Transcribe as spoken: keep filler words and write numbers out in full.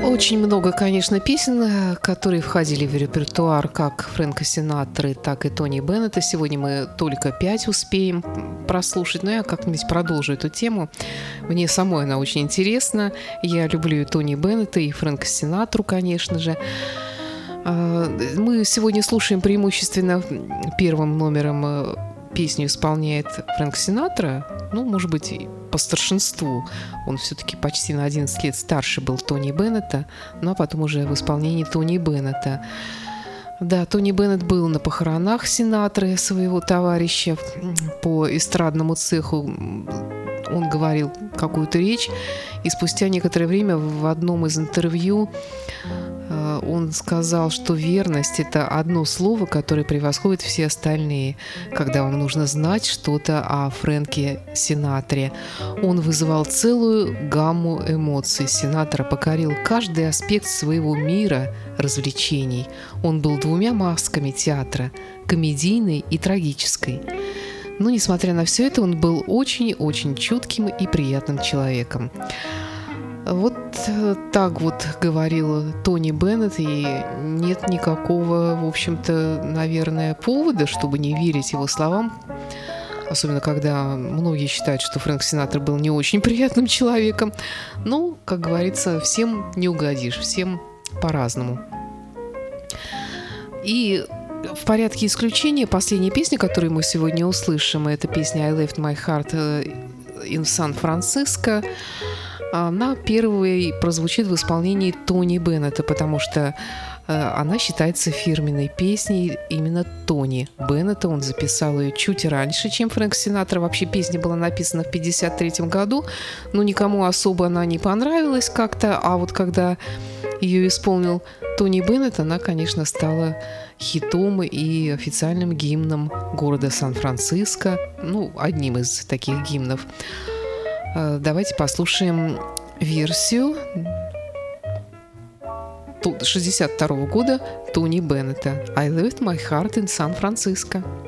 Очень много, конечно, песен, которые входили в репертуар как Фрэнка Синатры, так и Тони Беннета. Сегодня мы только пять успеем прослушать, но я как-нибудь продолжу эту тему. Мне самой она очень интересна. Я люблю и Тони Беннета, и Фрэнка Синатру, конечно же. Мы сегодня слушаем преимущественно первым номером песню исполняет Фрэнк Синатра, ну, может быть, по старшинству. Он все-таки почти на одиннадцать лет старше был Тони Беннета, ну, а потом уже в исполнении Тони Беннета. Да, Тони Беннет был на похоронах Синатры, своего товарища по эстрадному цеху. Он говорил какую-то речь, и спустя некоторое время в одном из интервью он сказал, что верность – это одно слово, которое превосходит все остальные, когда вам нужно знать что-то о Фрэнке Синатре. Он вызывал целую гамму эмоций. Синатра покорил каждый аспект своего мира развлечений. Он был двумя масками театра – комедийной и трагической. Но, несмотря на все это, он был очень-очень чутким и приятным человеком. Вот так вот говорил Тони Беннет, и нет никакого, в общем-то, наверное, повода, чтобы не верить его словам. Особенно, когда многие считают, что Фрэнк Синатра был не очень приятным человеком. Ну, как говорится, всем не угодишь, всем по-разному. И в порядке исключения последняя песня, которую мы сегодня услышим, это песня «I left my heart in San Francisco». Она первой прозвучит в исполнении Тони Беннета, потому что она считается фирменной песней именно Тони Беннета. Он записал ее чуть раньше, чем Фрэнк Синатра. Вообще песня была написана в пятьдесят третьем году, но никому особо она не понравилась как-то. А вот когда ее исполнил Тони Беннет, она, конечно, стала хитом и официальным гимном города Сан-Франциско. Ну, одним из таких гимнов. Давайте послушаем версию шестьдесят второго года Тони Беннета «I left my heart in San Francisco».